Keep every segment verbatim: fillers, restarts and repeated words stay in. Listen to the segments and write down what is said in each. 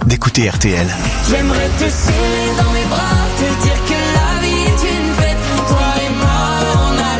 d'écouter R T L. J'aimerais te serrer dans mes bras, te dire que la vie est une fête. Toi et moi, on a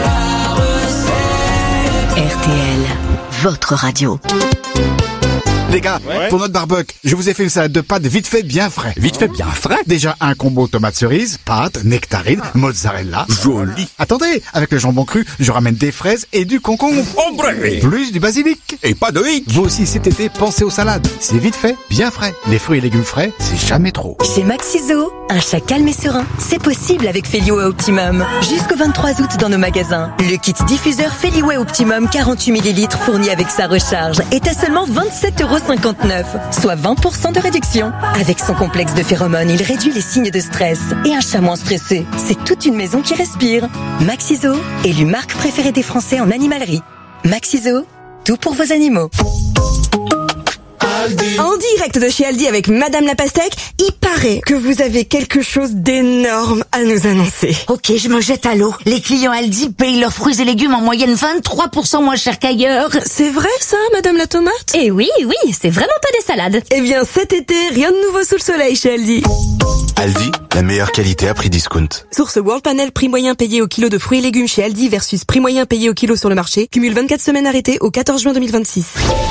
la recette. R T L, votre radio. Les gars, ouais. Pour notre barbecue, je vous ai fait une salade de pâtes vite fait bien frais. Vite fait bien frais? Déjà un combo tomate cerise, pâtes, nectarine, mozzarella. Joli. Attendez, avec le jambon cru, je ramène des fraises et du concombre. Ombre. Plus du basilic. Et pas de hic. Vous aussi cet été, pensez aux salades. C'est vite fait, bien frais. Les fruits et légumes frais, c'est jamais trop. Chez Maxiso, un chat calme et serein, c'est possible avec Feliway Optimum. Jusqu'au vingt-trois août dans nos magasins. Le kit diffuseur Feliway Optimum quarante-huit millilitres fourni avec sa recharge est à seulement vingt-sept euros cinquante-neuf, soit vingt pour cent de réduction. Avec son complexe de phéromones, il réduit les signes de stress. Et un chat moins stressé, c'est toute une maison qui respire. Maxiso, élu marque préférée des Français en animalerie. Maxiso, tout pour vos animaux. En direct de chez Aldi avec Madame la Pastèque, il paraît que vous avez quelque chose d'énorme à nous annoncer. Ok, je me jette à l'eau. Les clients Aldi payent leurs fruits et légumes en moyenne vingt-trois pour cent moins cher qu'ailleurs. C'est vrai ça, Madame la Tomate? Eh oui, oui, c'est vraiment pas des salades. Eh bien cet été, rien de nouveau sous le soleil chez Aldi. Aldi, la meilleure qualité à prix discount. Source World Panel, prix moyen payé au kilo de fruits et légumes chez Aldi versus prix moyen payé au kilo sur le marché. Cumule vingt-quatre semaines arrêtées au quatorze juin deux mille vingt-six.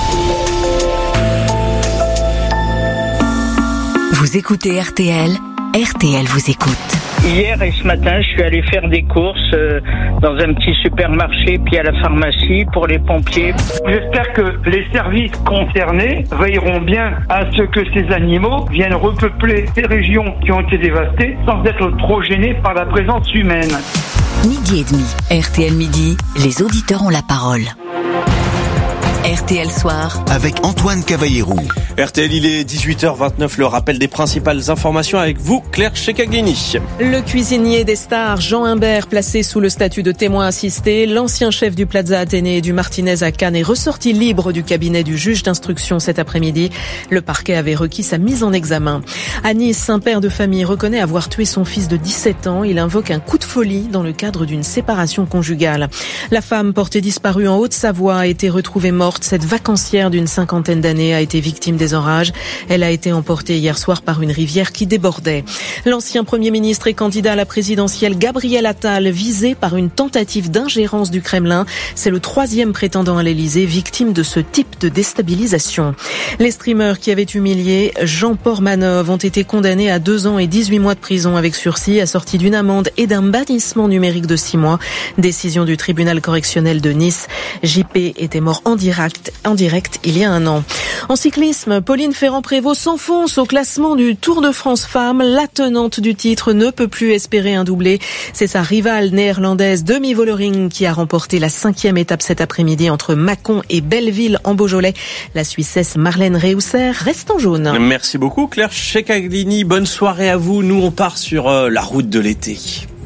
Vous écoutez R T L, R T L vous écoute. Hier et ce matin, je suis allé faire des courses euh, dans un petit supermarché puis à la pharmacie pour les pompiers. J'espère que les services concernés veilleront bien à ce que ces animaux viennent repeupler ces régions qui ont été dévastées sans être trop gênés par la présence humaine. Midi et demi, R T L Midi, les auditeurs ont la parole. R T L Soir avec Antoine Cavallero. R T L, il est dix-huit heures vingt-neuf, le rappel des principales informations avec vous, Claire Checaglini. Le cuisinier des stars, Jean Imbert, placé sous le statut de témoin assisté. L'ancien chef du Plaza Athénée et du Martinez à Cannes est ressorti libre du cabinet du juge d'instruction cet après-midi. Le parquet avait requis sa mise en examen. À Nice, un père de famille reconnaît avoir tué son fils de dix-sept ans. Il invoque un coup de folie dans le cadre d'une séparation conjugale. La femme portée disparue en Haute-Savoie a été retrouvée morte. Cette vacancière d'une cinquantaine d'années a été victime des orages. Elle a été emportée hier soir par une rivière qui débordait. L'ancien Premier ministre et candidat à la présidentielle Gabriel Attal, visé par une tentative d'ingérence du Kremlin. C'est le troisième prétendant à l'Élysée, victime de ce type de déstabilisation. Les streamers qui avaient humilié Jean Portmanov ont été condamnés à deux ans et dix-huit mois de prison avec sursis, assortis d'une amende et d'un bannissement numérique de six mois. Décision du tribunal correctionnel de Nice. J P était mort en direct en direct il y a un an. En cyclisme, Pauline Ferrand-Prévot s'enfonce au classement du Tour de France Femmes. La tenante du titre ne peut plus espérer un doublé. C'est sa rivale néerlandaise Demi Vollering qui a remporté la cinquième étape cet après-midi entre Mâcon et Belleville en Beaujolais. La Suissesse Marlène Reusser reste en jaune. Merci beaucoup Claire Checaglini. Bonne soirée à vous. Nous on part sur euh, la route de l'été.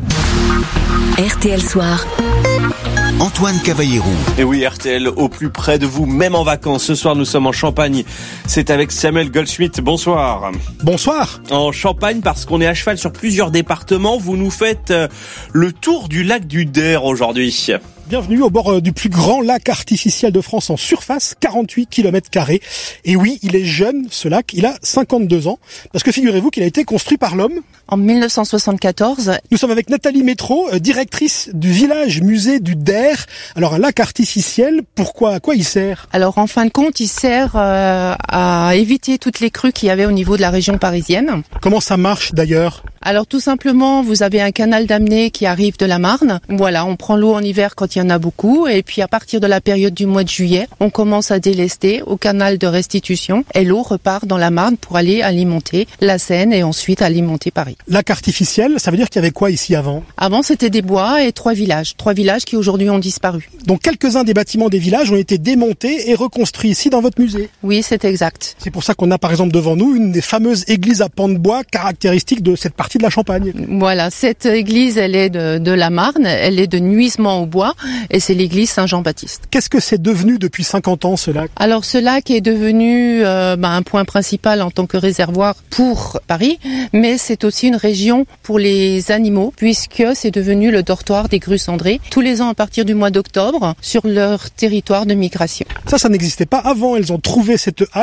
R T L Soir. Antoine Cavallero. Et oui, R T L au plus près de vous, même en vacances. Ce soir, nous sommes en Champagne. C'est avec Samuel Goldschmidt. Bonsoir. Bonsoir. En Champagne, parce qu'on est à cheval sur plusieurs départements, vous nous faites euh, le tour du lac du Der aujourd'hui. Bienvenue au bord du plus grand lac artificiel de France en surface, quarante-huit kilomètres carrés. Et oui, il est jeune, ce lac, il a cinquante-deux ans. Parce que figurez-vous qu'il a été construit par l'homme. En dix-neuf cent soixante-quatorze. Nous sommes avec Nathalie Métro, directrice du village musée du Der. Alors un lac artificiel, pourquoi, à quoi il sert? Alors en fin de compte, il sert euh, à éviter toutes les crues qu'il y avait au niveau de la région parisienne. Comment ça marche d'ailleurs? Alors tout simplement, vous avez un canal d'amener qui arrive de la Marne. Voilà, on prend l'eau en hiver quand il y en a beaucoup. Et puis à partir de la période du mois de juillet, on commence à délester au canal de restitution. Et l'eau repart dans la Marne pour aller alimenter la Seine et ensuite alimenter Paris. Lac artificiel, ça veut dire qu'il y avait quoi ici avant? Avant, c'était des bois et trois villages. Trois villages qui aujourd'hui ont disparu. Donc quelques-uns des bâtiments des villages ont été démontés et reconstruits ici dans votre musée? Oui, c'est exact. C'est pour ça qu'on a par exemple devant nous une des fameuses églises à pans de bois caractéristiques de cette partie de la Champagne. Voilà, cette église, elle est de, de la Marne, elle est de Nuisement au bois et c'est l'église Saint-Jean-Baptiste. Qu'est-ce que c'est devenu depuis cinquante ans ce lac? Alors ce lac est devenu euh, bah, un point principal en tant que réservoir pour Paris, mais c'est aussi une région pour les animaux puisque c'est devenu le dortoir des grues cendrées tous les ans à partir du mois d'octobre sur leur territoire de migration. Ça, ça n'existait pas avant, elles ont trouvé cette halle.